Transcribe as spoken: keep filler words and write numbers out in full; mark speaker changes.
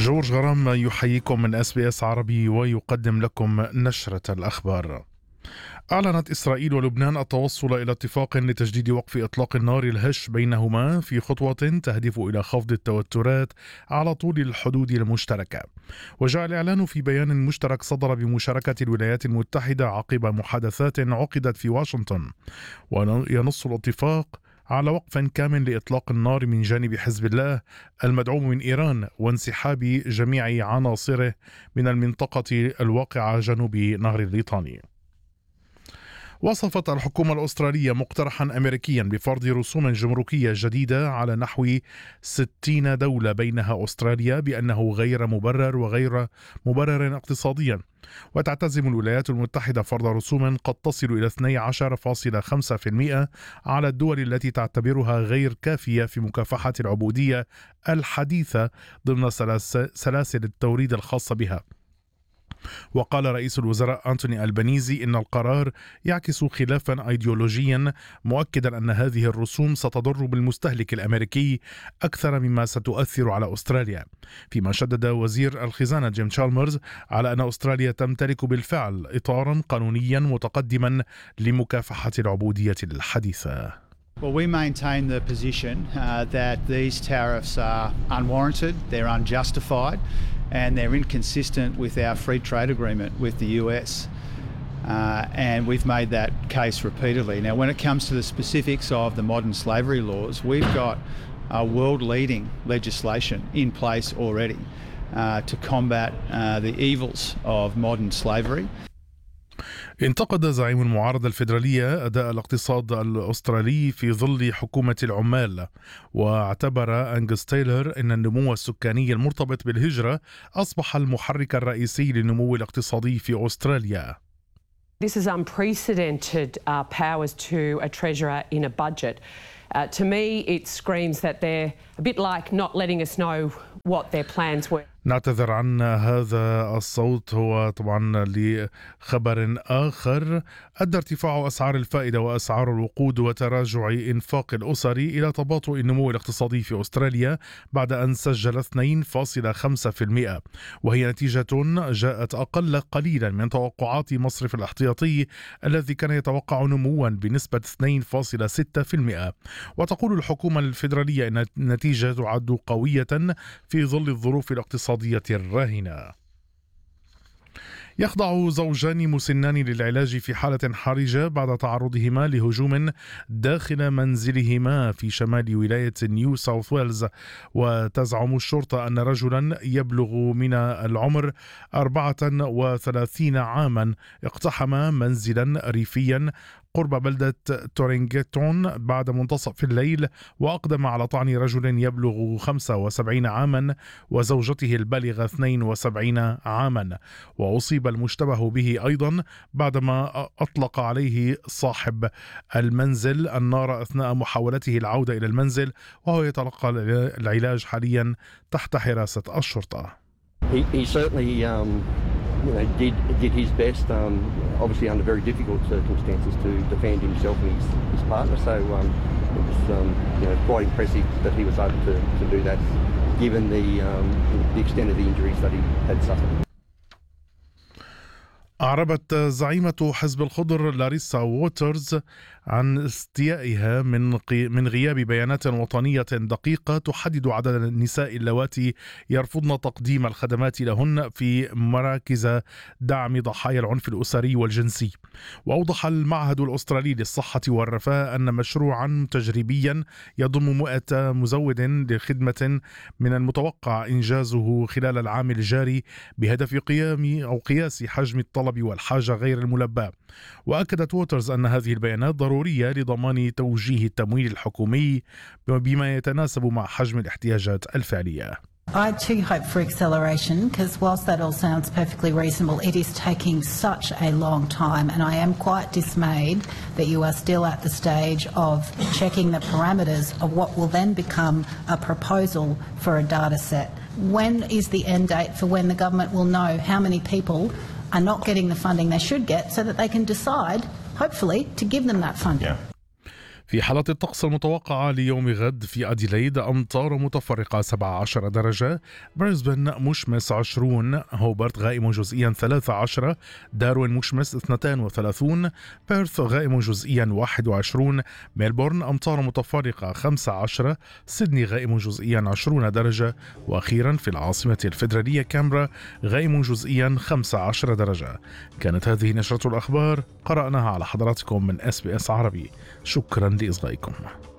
Speaker 1: جورج غرام يحييكم من اس بي اس عربي ويقدم لكم نشرة الأخبار. أعلنت إسرائيل ولبنان التوصل إلى اتفاق لتجديد وقف إطلاق النار الهش بينهما في خطوة تهدف إلى خفض التوترات على طول الحدود المشتركة. وجاء الإعلان في بيان مشترك صدر بمشاركة الولايات المتحدة عقب محادثات عقدت في واشنطن، وينص الاتفاق على وقف كامل لإطلاق النار من جانب حزب الله المدعوم من إيران وانسحاب جميع عناصره من المنطقة الواقعة جنوب نهر الليطاني. وصفت الحكومة الأسترالية مقترحا أمريكيا بفرض رسوم جمركية جديدة على نحو ستين دولة بينها أستراليا بأنه غير مبرر وغير مبرر اقتصاديا. وتعتزم الولايات المتحدة فرض رسوم قد تصل إلى اثني عشر فاصلة خمسة بالمئة على الدول التي تعتبرها غير كافية في مكافحة العبودية الحديثة ضمن سلاسل التوريد الخاصة بها. وقال رئيس الوزراء أنتوني ألبانيزي إن القرار يعكس خلافا أيديولوجيا، مؤكدا أن هذه الرسوم ستضر بالمستهلك الأمريكي أكثر مما ستؤثر على أستراليا. فيما شدد وزير الخزانة جيم تشالمرز على أن أستراليا تمتلك بالفعل إطارا قانونيا متقدما لمكافحة العبودية الحديثة.
Speaker 2: Well, we maintain the position uh, that these tariffs are unwarranted, they're unjustified, and they're inconsistent with our free trade agreement with the U S. Uh, and we've made that case repeatedly. Now, when it comes to the specifics of the modern slavery laws, we've got a world-leading legislation in place already uh, to combat uh, the evils of modern slavery.
Speaker 1: انتقد زعيم المعارضة الفيدرالية أداء الاقتصاد الأسترالي في ظل حكومة العمال، واعتبر أنجس تايلر أن النمو السكاني المرتبط بالهجرة أصبح المحرك الرئيسي للنمو الاقتصادي في أستراليا.
Speaker 3: This is unprecedented uh, powers to a treasurer in a budget. Uh, to me, it screams that they're a bit like not letting us know what their plans were.
Speaker 1: نعتذر عن هذا الصوت، هو طبعا لخبر آخر. أدى ارتفاع أسعار الفائدة وأسعار الوقود وتراجع إنفاق الأسري إلى تباطؤ النمو الاقتصادي في أستراليا بعد أن سجل اثنين فاصلة خمسة بالمئة، وهي نتيجة جاءت أقل قليلا من توقعات مصرف الاحتياطي الذي كان يتوقع نموا بنسبة اثنين فاصلة ستة بالمئة. وتقول الحكومة الفيدرالية أن النتيجة تعد قوية في ظل الظروف الاقتصادية الراهنة. يخضع زوجان مسنان للعلاج في حالة حرجة بعد تعرضهما لهجوم داخل منزلهما في شمال ولاية نيو ساوث ويلز. وتزعم الشرطة أن رجلا يبلغ من العمر أربعة وثلاثين عاما اقتحم منزلا ريفيا قرب بلدة تورينغتون بعد منتصف الليل، وأقدم على طعن رجل يبلغ خمسة وسبعين عاما وزوجته البالغة اثنين وسبعين عاما. وأصيب المشتبه به أيضا بعدما أطلق عليه صاحب المنزل النار أثناء محاولته العودة إلى المنزل، وهو يتلقى العلاج حاليا تحت حراسة الشرطة.
Speaker 4: He, he certainly um, you know, did, did his best, um, obviously under very difficult circumstances, to defend himself and his, his partner. So um, it was um, you know, quite impressive that he was able to, to do that, given the, um, the extent of the injuries that he had suffered.
Speaker 1: أعربت زعيمة حزب الخضر لاريسا ووترز عن استيائها من من غياب بيانات وطنية دقيقة تحدد عدد النساء اللواتي يرفضن تقديم الخدمات لهن في مراكز دعم ضحايا العنف الأسري والجنسي. وأوضح المعهد الأسترالي للصحة والرفاه أن مشروعا تجريبيا يضم مئة مزود لخدمة من المتوقع إنجازه خلال العام الجاري بهدف قيام أو قياس حجم الطلب والحاجة غير الملباة. وأكدت ووترز أن هذه البيانات ضرورية لضمان توجيه التمويل الحكومي بما يتناسب مع حجم الاحتياجات الفعلية.
Speaker 5: I too hope for acceleration, because whilst that all sounds perfectly reasonable, it is taking such a long time, and I am quite dismayed that you are still at the stage of checking the parameters of what will then become a proposal for a data set. When is the end date for when the government will know how many people are not getting the funding they should get, so that they can decide, hopefully, to give them that funding?
Speaker 1: Yeah. في حالات الطقس المتوقعة ليوم غد: في أديلايد أمطار متفرقة سبعة عشر درجة، بريسبن مشمس عشرون، هوبرت غائم جزئيا ثلاثة عشر، داروين مشمس اثنين وثلاثين، بيرث غائم جزئيا واحد وعشرون، ميلبورن أمطار متفرقة خمسة عشر، سيدني غائم جزئيا عشرون درجة، وأخيرا في العاصمة الفيدرالية كامبرا غائم جزئيا خمسة عشر درجة. كانت هذه نشرة الأخبار قرأناها على حضراتكم من إس بي إس عربي. شكرا لإصغائكم.